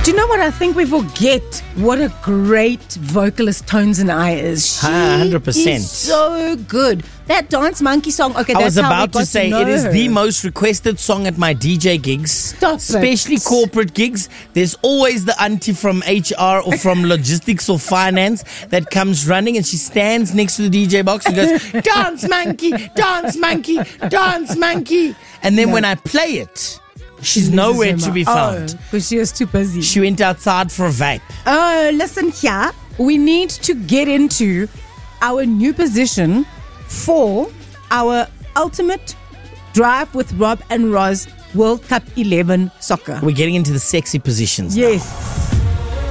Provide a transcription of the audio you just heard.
Do you know what I think we forget? What a great vocalist Tones and I is. She 100%. is so good. That Dance Monkey song. Okay, I that's was how we about got to say know it is her. the most requested song at my DJ gigs. Stop it. Especially corporate gigs. There's always the auntie from HR or from logistics or finance that comes running and she stands next to the DJ box and goes, dance monkey, dance monkey, dance monkey. And then when I play it, she's nowhere to be found. Because she was too busy. She went outside for a vape. Oh, listen here. We need to get into our new position for our ultimate Drive with Rob and Roz World Cup 11 soccer. We're getting into the sexy positions now. Yes.